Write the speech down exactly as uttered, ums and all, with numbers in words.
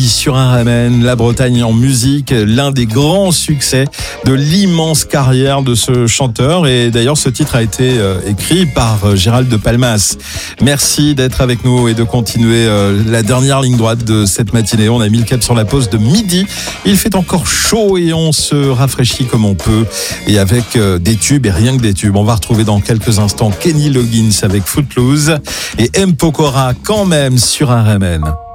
sur R M N, la Bretagne en musique, l'un des grands succès de l'immense carrière de ce chanteur. Et d'ailleurs, ce titre a été euh, écrit par euh, Gérald de Palmas. Merci d'être avec nous et de continuer euh, la dernière ligne droite de cette matinée. On a mis le cap sur la pause de midi. Il fait encore chaud et on se rafraîchit comme on peut. Et avec euh, des tubes et rien que des tubes. On va retrouver dans quelques instants Kenny Loggins avec Footloose et M. Pokora quand même sur R M N.